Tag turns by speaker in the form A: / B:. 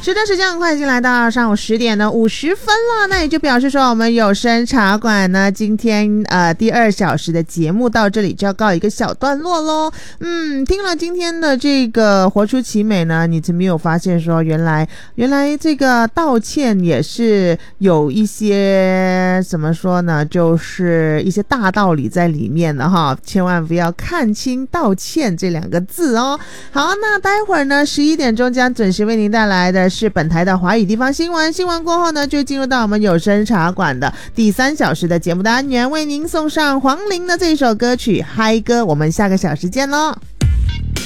A: 是的，时间很快已经来到上午10点的50分了，那也就表示说我们有声茶馆呢今天第2小时的节目到这里就要告一个小段落咯。听了今天的这个活出奇美呢，你没有发现说原来这个道歉也是有一些怎么说呢，就是一些大道理在里面的哈，千万不要看清道歉这2个字哦。好，那待会儿呢11点钟将准时为您带来的是本台的华语地方新闻，新闻过后呢就进入到我们有声茶馆的第3小时的节目单元，为您送上黄龄的这一首歌曲嗨歌，我们下个小时见咯。